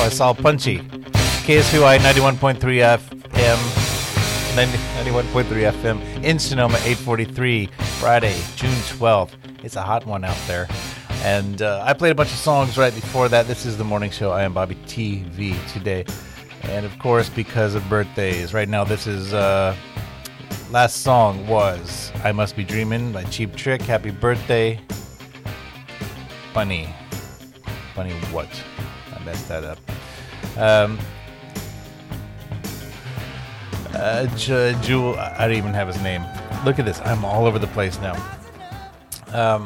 It's all punchy. KSVY 91.3 FM, 91.3 FM in Sonoma, 8:43, Friday, June 12th. It's a hot one out there. And I played a bunch of songs right before that. This is the morning show. I am Bobby TV today. And of course, because of birthdays. Right now, this is, last song was I Must Be Dreamin' by Cheap Trick. Happy birthday, Bunny. Bunny what? I messed that up. Jewel, I don't even have his name. Look at this. I'm all over the place now.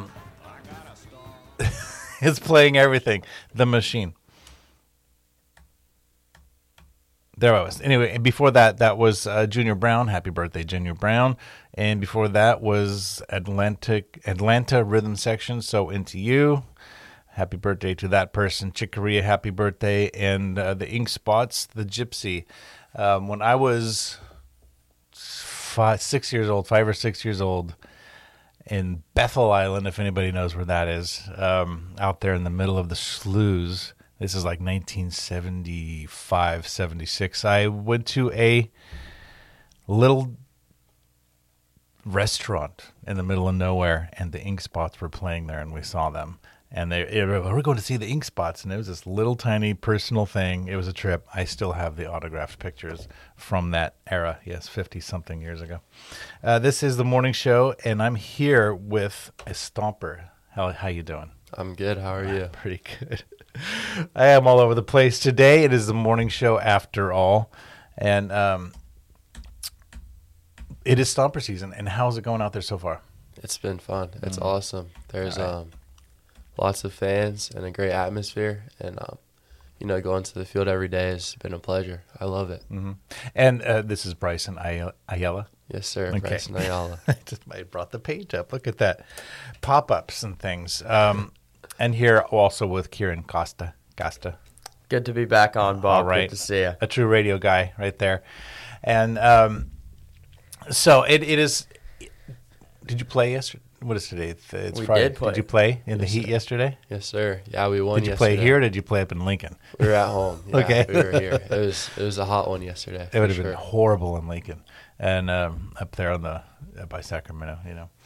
It's playing everything. The Machine. There I was. Anyway, before that was Junior Brown. Happy birthday, Junior Brown. And before that was Atlanta Rhythm Section. So Into You. Happy birthday to that person. Chick Corea, happy birthday. And the Ink Spots, the Gypsy. When I was 5 or 6 years old, in Bethel Island, if anybody knows where that is, out there in the middle of the sloughs. This is like 1975, 76. I went to a little restaurant in the middle of nowhere, and the Ink Spots were playing there, and we saw them. And we're going to see the Ink Spots, and it was this little tiny personal thing. It was a trip. I still have the autographed pictures from that era. Yes, 50-something years ago. This is the morning show, and I'm here with a stomper. How you doing? I'm good. How are you? Pretty good. I am all over the place today. It is the morning show after all, and it is stomper season. And how's it going out there so far? It's been fun. It's awesome. There's lots of fans and a great atmosphere, and going to the field every day has been a pleasure. I love it. Mm-hmm. And this is Bryson Ayala. Yes, sir. Okay. Bryson Ayala. I brought the page up. Look at that. Pop-ups and things. And here also with Kieran Costa. Good to be back on, Bob. All right. Good to see you. A true radio guy right there. And so it is. Did you play yesterday? What is today? It's we Friday. Did play. Did you play in the heat yesterday? Yes, sir. Yeah, we won. Did you yesterday. play here or did you play up in Lincoln? We were at home. Yeah, Okay. We were here. It was a hot one yesterday. It would have been horrible in Lincoln and up there on by Sacramento.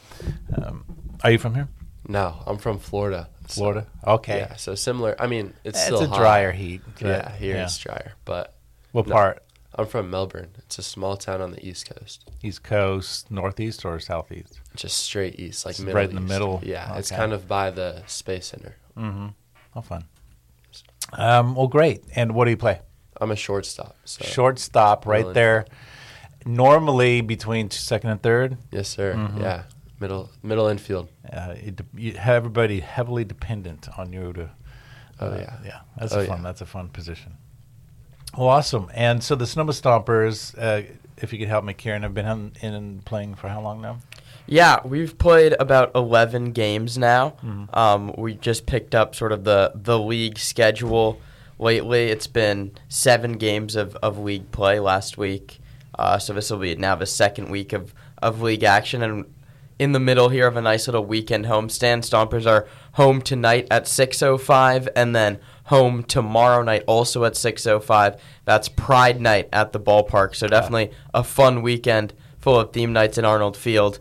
Are you from here? No, I'm from Florida. Florida? Okay. Yeah, so similar. I mean, it's still a hot. drier heat. Yeah, here it's drier. But what part? I'm from Melbourne. It's a small town on the East Coast. East Coast, Northeast, or Southeast? Just straight east, like middle right in east. the middle. Yeah, okay. It's kind of by the Space Center. Mm-hmm. Oh, fun. Well, great. And what do you play? I'm a shortstop. So shortstop, right there. Normally between second and third. Yes, sir. Mm-hmm. Yeah, middle infield. Everybody heavily dependent on you to. Yeah. That's a fun position. Well, awesome. And so the Sonoma Stompers, if you could help me, Kieran, have been in and playing for how long now? Yeah, we've played about 11 games now. Mm-hmm. We just picked up sort of the league schedule lately. It's been 7 games of league play last week. So this will be now the second week of league action. And in the middle here of a nice little weekend homestand, Stompers are home tonight at 6:05 and then home tomorrow night also at 6:05. That's Pride Night at the ballpark. So definitely a fun weekend full of theme nights at Arnold Field.